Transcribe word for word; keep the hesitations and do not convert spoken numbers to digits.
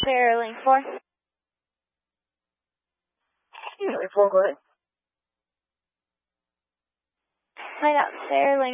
Sarah Lane four. Lane four, go ahead. Find out Sarah Lane